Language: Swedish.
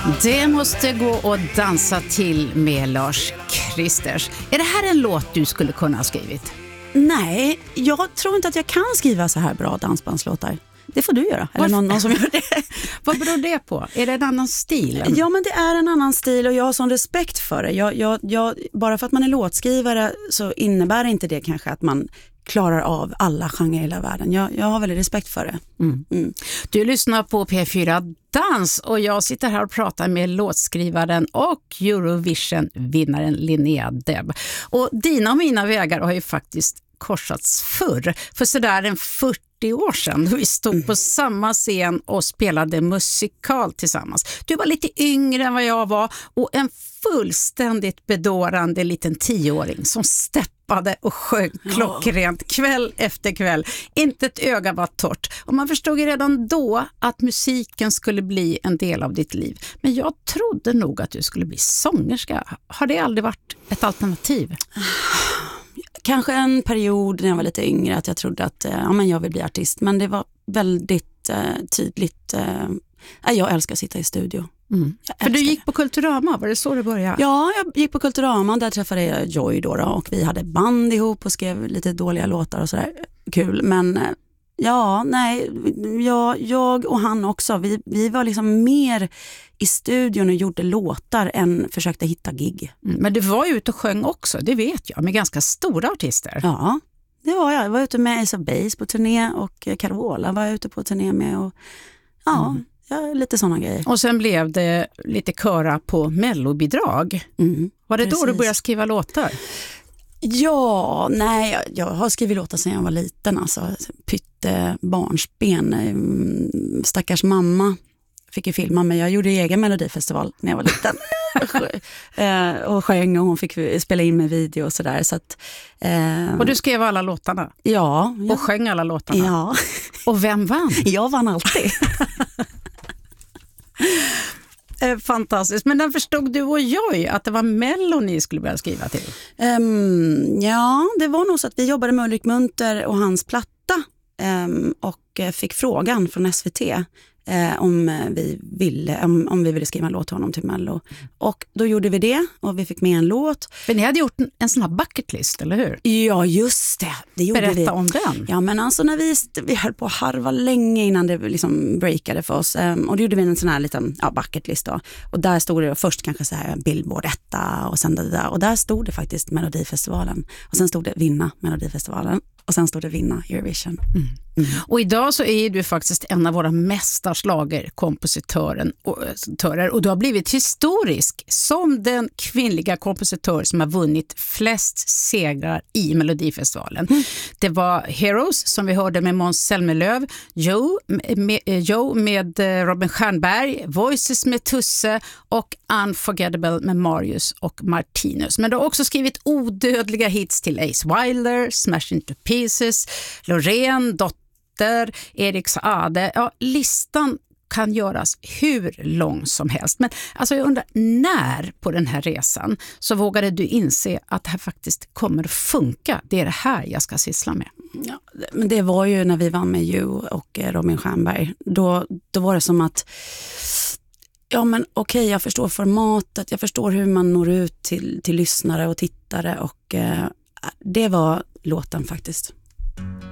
Det måste gå att dansa till med Lars Kristers. Är det här en låt du skulle kunna ha skrivit? Nej, jag tror inte att jag kan skriva så här bra dansbandslåtar. Det får du göra, eller någon som gör det. Vad beror det på? Är det en annan stil? Ja, men det är en annan stil och jag har sån respekt för det. Jag, bara för att man är låtskrivare så innebär inte det kanske att man klarar av alla genrer i hela världen. Jag har väldigt respekt för det. Du lyssnar på P4 Dans och jag sitter här och pratar med låtskrivaren och Eurovision-vinnaren Linnea Deb. Och dina och mina vägar har ju faktiskt korsats förr. För sådär en 40 år sedan då vi stod på samma scen och spelade musikal tillsammans. Du var lite yngre än vad jag var och en fullständigt bedårande liten 10-åring som steppade och sjöng klockrent kväll efter kväll. Inte ett öga var torrt. Och man förstod ju redan då att musiken skulle bli en del av ditt liv. Men jag trodde nog att du skulle bli sångerska. Har det aldrig varit ett alternativ? Kanske en period när jag var lite yngre att jag trodde att jag vill bli artist. Men det var väldigt tydligt. Jag älskar att sitta i studio. För du gick på Kulturama, var det så du började? Ja, jag gick på Kulturama. Där träffade jag Joy då och vi hade band ihop och skrev lite dåliga låtar och sådär. Kul, men jag och han också. Vi var liksom mer i studion och gjorde låtar än försökte hitta gig. Men du var ju ute och sjöng också, det vet jag, med ganska stora artister. Ja, det var jag. Jag var ute med Ace of Base på turné och Carola var jag ute på turné med och lite sådana grejer. Och sen blev det lite köra på mellobidrag. Var det Precis. då du började skriva låtar? Ja, nej, jag har skrivit låtar sedan jag var liten. Alltså, pytte barnsben. Stackars mamma fick ju filma mig. Jag gjorde egen melodifestival när jag var liten. Och sjöng och hon fick spela in med video och sådär. Så att, och du skrev alla låtarna? Ja. Och sjöng alla låtarna? Ja. Och vem vann? Jag vann alltid. Fantastiskt. Men när förstod du och Joy att det var Mello ni skulle börja skriva till? Ja, det var nog så att vi jobbade med Ulrik Munter och hans platta och fick frågan från SVT om vi ville skriva en låt till honom till Mello. Och då gjorde vi det och vi fick med en låt. För ni hade gjort en sån här bucketlist, eller hur? Ja, just det gjorde vi. Berätta om den. Ja, men alltså när vi höll på att harva länge innan det liksom breakade för oss. Och då gjorde vi en sån här liten bucketlist då. Och där stod det först kanske så här Billboard 1 och sen det där. Och där stod det faktiskt Melodifestivalen. Och sen stod det vinna Melodifestivalen. Och sen stod det vinna Eurovision. Och idag så är du faktiskt en av våra mesta schlagerkompositörer och du har blivit historisk som den kvinnliga kompositör som har vunnit flest segrar i Melodifestivalen. Det var Heroes som vi hörde med Måns Zelmerlöw, Joe med Robin Stjernberg, Voices med Tusse och Unforgettable med Marius och Martinus. Men du har också skrivit odödliga hits till Ace Wilder, Smash Into Pieces, Loreen, Erik Saade. Ja, listan kan göras hur lång som helst. Men alltså jag undrar, när på den här resan så vågade du inse att det här faktiskt kommer att funka? Det är det här jag ska syssla med. Ja, men det var ju när vi vann med Joe och Robin Stjernberg. Då var det som att jag förstår formatet, jag förstår hur man når ut till lyssnare och tittare och det var låten faktiskt.